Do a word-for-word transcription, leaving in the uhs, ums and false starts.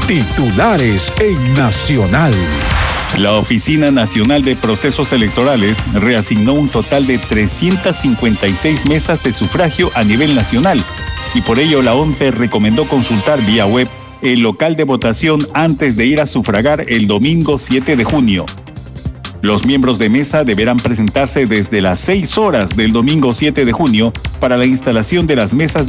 Titulares en Nacional. La Oficina Nacional de Procesos Electorales reasignó un total de trescientas cincuenta y seis mesas de sufragio a nivel nacional y por ello la O M P E recomendó consultar vía web el local de votación antes de ir a sufragar el domingo siete de junio. Los miembros de mesa deberán presentarse desde las seis horas del domingo siete de junio para la instalación de las mesas